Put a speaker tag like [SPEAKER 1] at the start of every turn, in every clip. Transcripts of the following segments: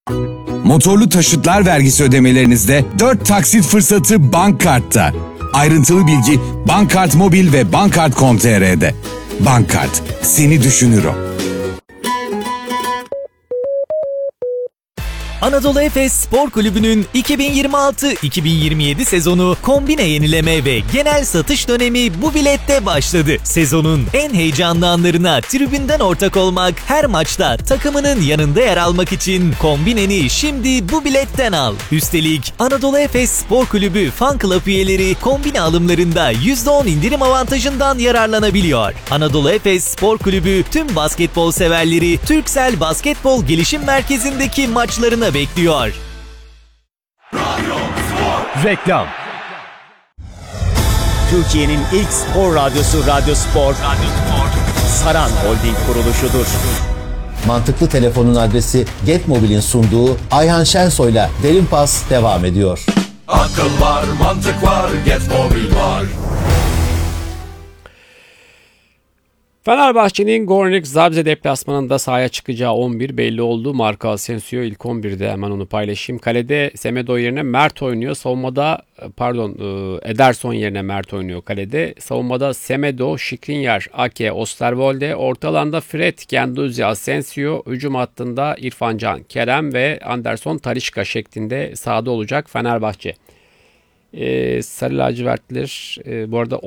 [SPEAKER 1] Motorlu taşıtlar vergisi ödemelerinizde 4 taksit fırsatı Bankkart'ta. Ayrıntılı bilgi Bankkart Mobil ve bankkart.com.tr'de. Bankkart, seni düşünürüm.
[SPEAKER 2] Anadolu Efes Spor Kulübü'nün 2026-2027 sezonu kombine yenileme ve genel satış dönemi bu bilette başladı. Sezonun en heyecanlı anlarına tribünden ortak olmak, her maçta takımının yanında yer almak için kombineni şimdi bu biletten al. Üstelik Anadolu Efes Spor Kulübü Fan Club üyeleri kombine alımlarında %10 indirim avantajından yararlanabiliyor. Anadolu Efes Spor Kulübü tüm basketbol severleri Turkcell Basketbol Gelişim Merkezi'ndeki maçlarına bekliyor.
[SPEAKER 3] Reklam. Türkiye'nin ilk spor radyosu Radyo Spor, Saran Holding kuruluşudur. Mantıklı Telefon'un adresi Getmobil'in sunduğu Ayhan Şensoy'la Derin Pas devam ediyor.
[SPEAKER 4] Akıl var, mantık var, Getmobil var.
[SPEAKER 5] Fenerbahçe'nin Gornik Zabrze deplasmanında sahaya çıkacağı 11 belli oldu. Marco Asensio ilk 11'de, hemen onu paylaşayım. Kalede Semedo yerine Mert oynuyor. Savunmada Ederson yerine Mert oynuyor kalede. Savunmada Semedo, Skriniar, Ake, Osterwolde. Orta alanda Fred, Guendouzi, Asensio. Hücum hattında İrfan Can, Kerem ve Anderson Talisca şeklinde sahada olacak Fenerbahçe. Sarı lacivertliler bu arada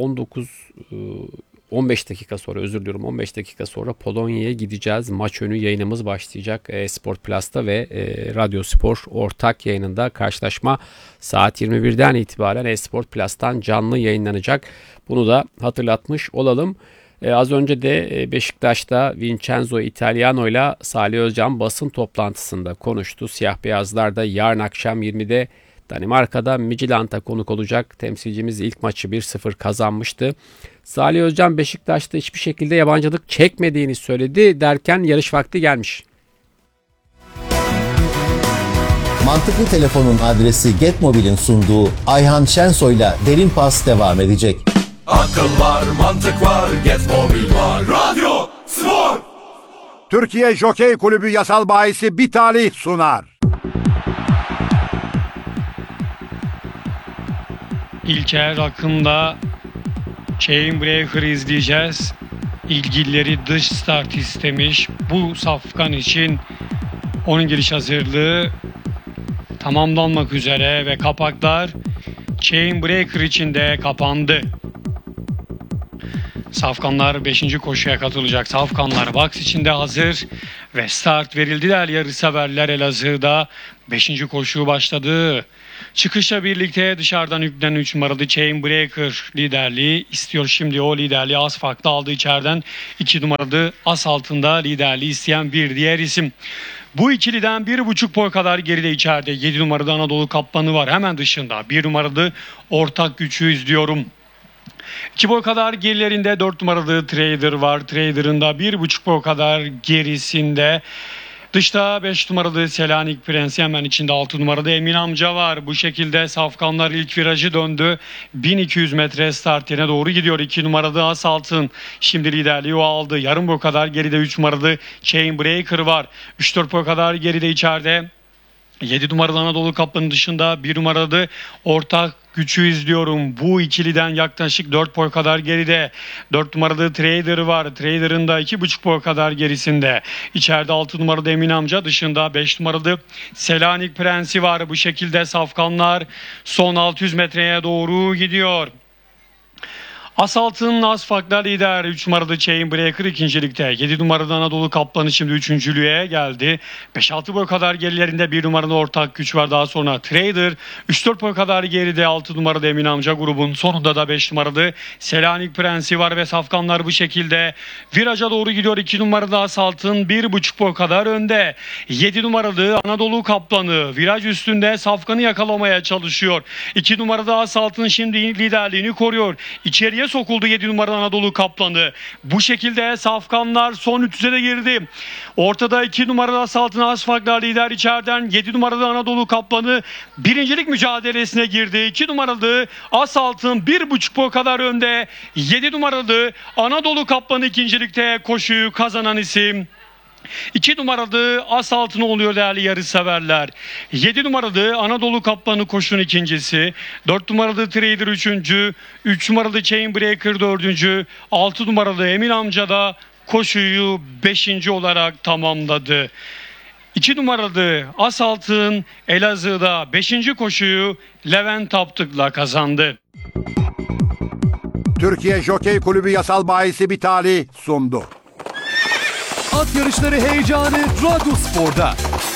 [SPEAKER 5] 15 dakika sonra Polonya'ya gideceğiz. Maç önü yayınımız başlayacak. Sport Plus'ta ve Radyo Spor ortak yayınında karşılaşma saat 21'den itibaren Sport Plus'tan canlı yayınlanacak. Bunu da hatırlatmış olalım. Az önce de Beşiktaş'ta Vincenzo Italiano ile Salih Özcan basın toplantısında konuştu. Siyah beyazlar da yarın akşam 20'de Danimarka'da Midtjylland'a konuk olacak. Temsilcimiz ilk maçı 1-0 kazanmıştı. Salih Özcan Beşiktaş'ta hiçbir şekilde yabancılık çekmediğini söyledi derken yarış vakti gelmiş.
[SPEAKER 3] Mantıklı Telefon'un adresi Getmobil'in sunduğu Ayhan Şensoy'la Derin Pas devam edecek.
[SPEAKER 4] Akıl var, mantık var, Getmobil var. Radyo Spor.
[SPEAKER 6] Türkiye Jokey Kulübü yasal bahisi bir talih sunar.
[SPEAKER 7] İlker Akın'la Chainbreaker'ı izleyeceğiz. İlgilileri dış start istemiş. Bu safkan için onun giriş hazırlığı tamamlanmak üzere ve kapaklar Chainbreaker için de kapandı. Safkanlar 5. koşuya katılacak. Safkanlar box içinde hazır ve start verildiler. Yarışseverler Elazığ'da 5. koşu başladı. Çıkışla birlikte dışarıdan yüklenen 3 numaralı Chainbreaker liderliği istiyor. Şimdi o liderliği az farklı aldı içeriden. 2 numaralı as altında liderliği isteyen bir diğer isim. Bu ikiliden 1,5 boy kadar geride içeride 7 numaralı Anadolu Kaplanı var hemen dışında. 1 numaralı Ortak Güç'ü izliyorum. 2 boy kadar gerilerinde 4 numaralı Trader var. Trader'ın da 1,5 boy kadar gerisinde. Dışta 5 numaralı Selanik Prensi, hemen içinde 6 numaralı Emin Amca var. Bu şekilde safkanlar ilk virajı döndü. 1200 metre start yerine doğru gidiyor. 2 numaralı As Altın şimdi liderliği o aldı. Yarım boy kadar geride 3 numaralı Chainbreaker var. 3-4 boy kadar geride içeride 7 numaralı Anadolu Kaplanı dışında 1 numaralı Ortak Güç'ü izliyorum. Bu ikiliden yaklaşık 4 boy kadar geride. 4 numaralı Trader var. Trader'ın da 2,5 boy kadar gerisinde. İçeride 6 numaralı Emin Amca, dışında 5 numaralı Selanik Prensi var. Bu şekilde safkanlar son 600 metreye doğru gidiyor. Asalt'ın az farkla lider 3 numaralı Chainbreaker ikincilikte. 7 numaralı Anadolu Kaplanı şimdi üçüncülüğe geldi. 5-6 boy kadar gerilerinde 1 numaralı Ortak Güç var. Daha sonra Trader 3-4 boy kadar geride 6 numaralı Emin Amca grubun. Sonunda da 5 numaralı Selanik Prensi var ve safkanlar bu şekilde viraja doğru gidiyor. 2 numaralı Asalt'ın 1,5 boy kadar önde. 7 numaralı Anadolu Kaplanı viraj üstünde safkanı yakalamaya çalışıyor. 2 numaralı Asalt'ın şimdi liderliğini koruyor. İçeriye sokuldu 7 numaralı Anadolu Kaplanı. Bu şekilde safkanlar son 300'e de girdi. Ortada 2 numaralı Asalt'ın az farkla lider içeriden. 7 numaralı Anadolu Kaplanı birincilik mücadelesine girdi. 2 numaralı Asalt'ın 1,5 boy kadar önde. 7 numaralı Anadolu Kaplanı ikincilikte koşuyu kazanan isim. 2 numaralı As Altını oluyor değerli yarışseverler. 7 numaralı Anadolu Kaplanı koşun ikincisi. 4 numaralı Trader üçüncü. 3 numaralı Chainbreaker dördüncü. 6 numaralı Emin Amca da koşuyu 5. olarak tamamladı. 2 numaralı As Altın Elazığ'da 5. koşuyu Levent Aptık'la kazandı.
[SPEAKER 6] Türkiye Jokey Kulübü Yasal Bahisi Bitali sundu.
[SPEAKER 4] At yarışları heyecanı Radyo Spor'da.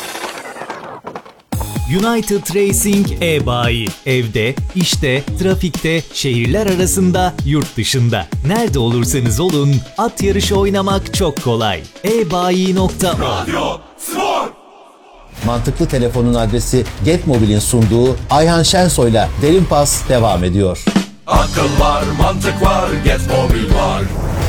[SPEAKER 2] United Racing e-bayi. Evde, işte, trafikte, şehirler arasında, yurt dışında. Nerede olursanız olun, at yarışı oynamak çok kolay. ebayi.org.
[SPEAKER 4] Radyo Spor.
[SPEAKER 3] Mantıklı Telefon'un adresi Get Mobil'in sunduğu Ayhan Şensoy'la Derin Pas devam ediyor.
[SPEAKER 4] Akıl var, mantık var, Get Mobil var.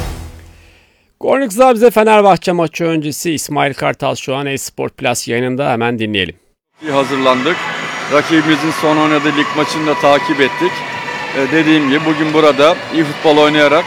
[SPEAKER 5] Kornik Zabze Fenerbahçe maçı öncesi İsmail Kartal şu an Esport Plus yayınında, hemen dinleyelim.
[SPEAKER 8] İyi hazırlandık. Rakibimizin son oynadığı lig maçını da takip ettik. Dediğim gibi bugün burada iyi futbol oynayarak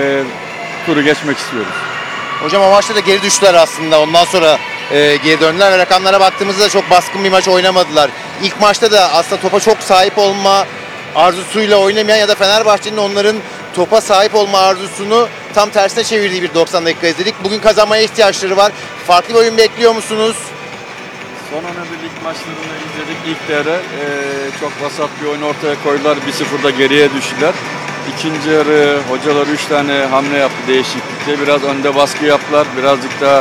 [SPEAKER 8] turu geçmek istiyoruz.
[SPEAKER 9] Hocam o maçta da geri düştüler aslında. Ondan sonra geri döndüler ve rakamlara baktığımızda da çok baskın bir maç oynamadılar. İlk maçta da aslında topa çok sahip olma arzusuyla oynamayan ya da Fenerbahçe'nin onların topa sahip olma arzusunu tam tersine çevirdiği bir 90 dakika izledik. Bugün kazanmaya ihtiyaçları var. Farklı bir oyun bekliyor musunuz?
[SPEAKER 8] Son oynadığı lig maçlarını izledik. İlk devre çok vasat bir oyun ortaya koydular. 1-0'da geriye düştüler. İkinci yarı hocalar 3 tane hamle yaptı değişiklikle. Biraz önde baskı yaptılar. Birazcık daha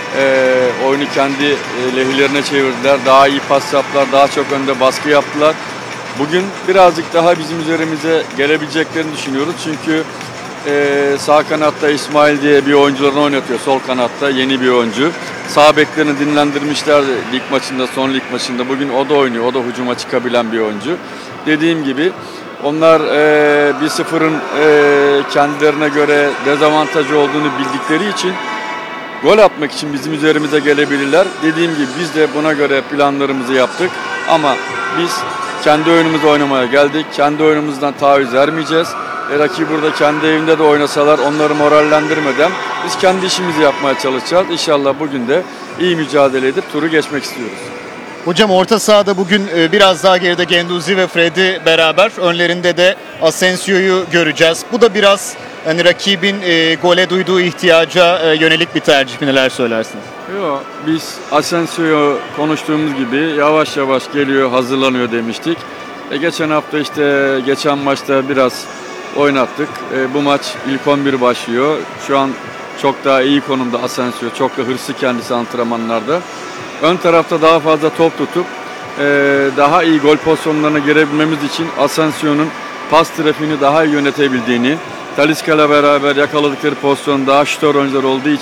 [SPEAKER 8] oyunu kendi lehlerine çevirdiler. Daha iyi pas yaptılar. Daha çok önde baskı yaptılar. Bugün birazcık daha bizim üzerimize gelebileceklerini düşünüyoruz. Çünkü sağ kanatta İsmail diye bir oyuncularını oynatıyor. Sol kanatta yeni bir oyuncu. Sağ beklerini dinlendirmişler lig maçında, son lig maçında. Bugün o da oynuyor. O da hücuma çıkabilen bir oyuncu. Dediğim gibi onlar 1-0'ın kendilerine göre dezavantajı olduğunu bildikleri için gol atmak için bizim üzerimize gelebilirler. Dediğim gibi biz de buna göre planlarımızı yaptık. Ama biz kendi oyunumuzu oynamaya geldik. Kendi oyunumuzdan taviz vermeyeceğiz. Rakip burada kendi evinde de oynasalar onları morallendirmeden biz kendi işimizi yapmaya çalışacağız. İnşallah bugün de iyi mücadele edip turu geçmek istiyoruz.
[SPEAKER 10] Hocam orta sahada bugün biraz daha geride Genduzi ve Freddy beraber. Önlerinde de Asensio'yu göreceğiz. Bu da biraz hani rakibin gole duyduğu ihtiyaca yönelik bir tercih mi, neler söylersiniz?
[SPEAKER 8] Yok, biz Asensio konuştuğumuz gibi yavaş yavaş geliyor, hazırlanıyor demiştik. Geçen hafta geçen maçta biraz oynattık. Bu maç ilk 11 başlıyor. Şu an çok daha iyi konumda Asensio. Çok da hırslı kendisi antrenmanlarda. Ön tarafta daha fazla top tutup daha iyi gol pozisyonlarına girebilmemiz için Asensio'nun pas trafiğini daha iyi yönetebildiğini, Talisca'yla beraber yakaladıkları pozisyon daha şutör oyuncular olduğu için